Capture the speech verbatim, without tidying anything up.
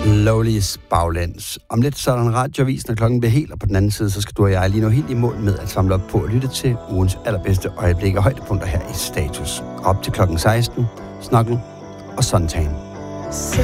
Lowlys baglæns. Om lidt så er der en radioavis, når klokken bliver helt, og på den anden side, så skal du og jeg lige nå helt i mål med at samle op på at lytte til ugens allerbedste øjeblikke og højdepunkter her i Status. Op til klokken seksten, Snuggle og Suntan. Sit